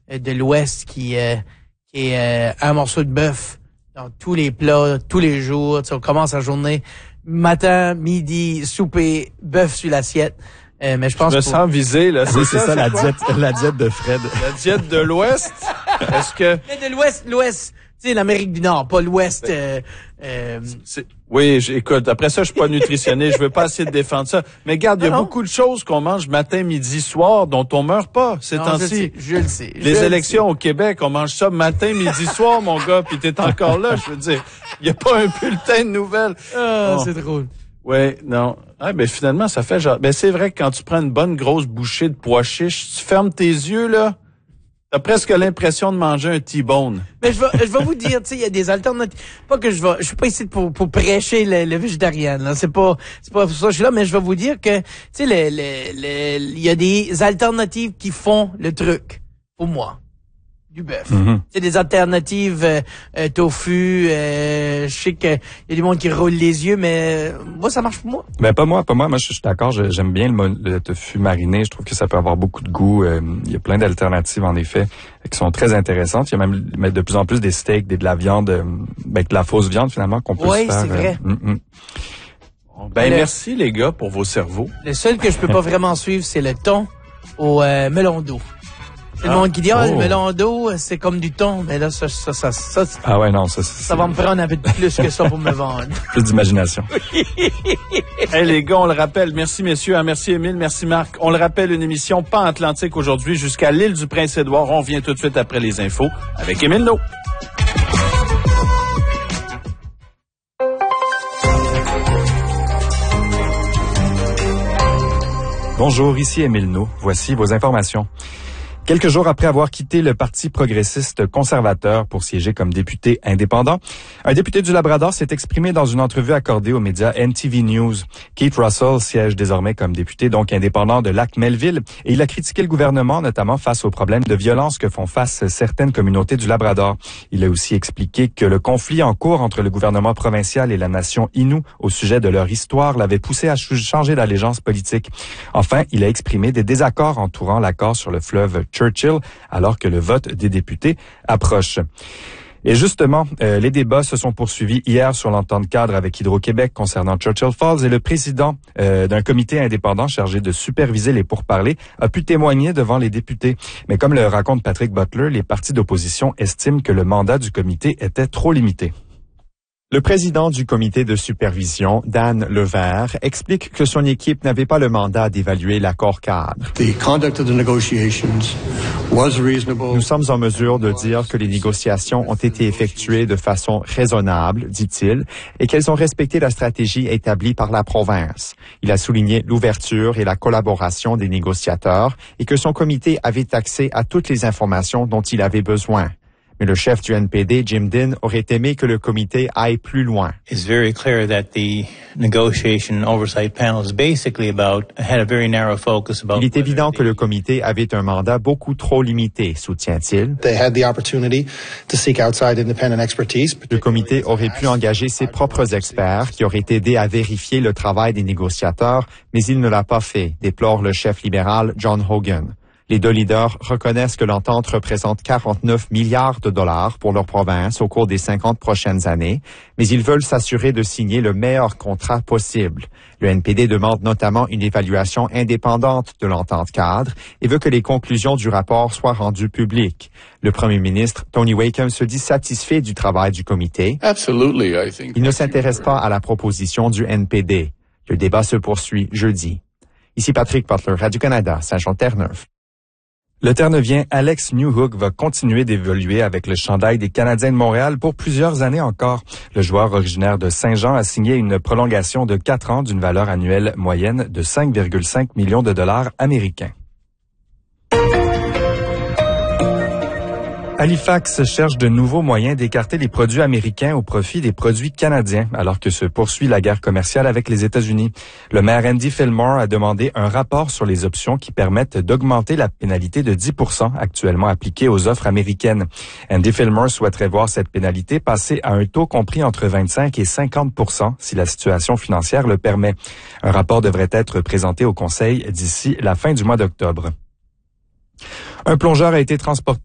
de l'Ouest qui est un morceau de bœuf dans tous les plats, tous les jours. Tu sais, on commence la journée, matin, midi, souper, bœuf sur l'assiette. Mais je pense me sens visé, là. C'est ça la diète de Fred. La diète de l'Ouest. Est-ce que... Mais de l'Ouest. Tu sais, l'Amérique du Nord, pas l'Ouest. Oui, écoute, après ça, je suis pas nutritionniste, je veux pas essayer de défendre ça. Mais regarde, il y a beaucoup de choses qu'on mange matin, midi, soir, dont on meurt pas ces temps-ci. Je le sais. Les élections au Québec, on mange ça matin, midi, soir, mon gars, puis t'es encore là, je veux dire. Il y a pas un bulletin de nouvelles. Ah, c'est drôle. Oui, non. Ah, ben finalement, ça fait genre... Ben c'est vrai que quand tu prends une bonne grosse bouchée de pois chiches, tu fermes tes yeux, là, t'as presque l'impression de manger un T-bone. Mais je vais vous dire, tu sais, il y a des alternatives. Pas que je suis pas ici pour prêcher le végétarien, là. C'est pas pour ça que je suis là, mais je vais vous dire que, tu sais, il y a des alternatives qui font le truc. Pour moi. Du bœuf. Mm-hmm. C'est des alternatives tofu. Je sais que y a des monde qui roulent les yeux, mais moi ça marche pour moi. Ben pas moi. Moi je suis d'accord. J'aime bien le tofu mariné. Je trouve que ça peut avoir beaucoup de goût. Il y a plein d'alternatives en effet qui sont très intéressantes. Il y a même de plus en plus des steaks, de la viande, de la fausse viande finalement qu'on peut se faire. Oui, c'est vrai. Ben merci les gars pour vos cerveaux. Le seul que je peux pas vraiment suivre, c'est le thon au melon d'eau. C'est le monde qui dit, le melon d'eau, c'est comme du thon. Mais là, ça ah ouais, non, ça va me prendre un peu plus que ça pour me vendre. Plus d'imagination. Hey, les gars, on le rappelle. Merci, messieurs. Merci, Émile. Merci, Marc. On le rappelle, une émission Pan-Atlantique aujourd'hui jusqu'à l'île du Prince-Édouard. On revient tout de suite après les infos avec Émile No. Bonjour, ici Émile No. Voici vos informations. Quelques jours après avoir quitté le Parti progressiste conservateur pour siéger comme député indépendant, un député du Labrador s'est exprimé dans une entrevue accordée aux médias NTV News. Keith Russell siège désormais comme député donc indépendant de Lac-Melville et il a critiqué le gouvernement notamment face aux problèmes de violence que font face certaines communautés du Labrador. Il a aussi expliqué que le conflit en cours entre le gouvernement provincial et la nation Innu au sujet de leur histoire l'avait poussé à changer d'allégeance politique. Enfin, il a exprimé des désaccords entourant l'accord sur le fleuve Churchill, alors que le vote des députés approche. Et justement, les débats se sont poursuivis hier sur l'entente cadre avec Hydro-Québec concernant Churchill Falls et le président d'un comité indépendant chargé de superviser les pourparlers a pu témoigner devant les députés. Mais comme le raconte Patrick Butler, les partis d'opposition estiment que le mandat du comité était trop limité. Le président du comité de supervision, Dan Levert, explique que son équipe n'avait pas le mandat d'évaluer l'accord cadre. Nous sommes en mesure de dire que les négociations ont été effectuées de façon raisonnable, dit-il, et qu'elles ont respecté la stratégie établie par la province. Il a souligné l'ouverture et la collaboration des négociateurs et que son comité avait accès à toutes les informations dont il avait besoin. Mais le chef du NPD, Jim Dinn, aurait aimé que le comité aille plus loin. It's very clear that the negotiation oversight panel is basically had a very narrow focus about. Il est évident que le comité avait un mandat beaucoup trop limité, soutient-il. They had the opportunity to seek outside independent expertise. Le comité aurait pu engager ses propres experts qui auraient aidé à vérifier le travail des négociateurs, mais il ne l'a pas fait, déplore le chef libéral John Hogan. Les deux leaders reconnaissent que l'entente représente 49 milliards de dollars pour leur province au cours des 50 prochaines années, mais ils veulent s'assurer de signer le meilleur contrat possible. Le NPD demande notamment une évaluation indépendante de l'entente cadre et veut que les conclusions du rapport soient rendues publiques. Le premier ministre, Tony Wakeham, se dit satisfait du travail du comité. Il ne s'intéresse pas à la proposition du NPD. Le débat se poursuit jeudi. Ici Patrick Butler, Radio-Canada, Saint-Jean-Terre-Neuve. Le Terre-Neuvien Alex Newhook va continuer d'évoluer avec le chandail des Canadiens de Montréal pour plusieurs années encore. Le joueur originaire de Saint-Jean a signé une prolongation de 4 ans d'une valeur annuelle moyenne de 5,5 millions de dollars américains. Halifax cherche de nouveaux moyens d'écarter les produits américains au profit des produits canadiens, alors que se poursuit la guerre commerciale avec les États-Unis. Le maire Andy Fillmore a demandé un rapport sur les options qui permettent d'augmenter la pénalité de 10% actuellement appliquée aux offres américaines. Andy Fillmore souhaiterait voir cette pénalité passer à un taux compris entre 25 et 50% si la situation financière le permet. Un rapport devrait être présenté au Conseil d'ici la fin du mois d'octobre. Un plongeur a été transporté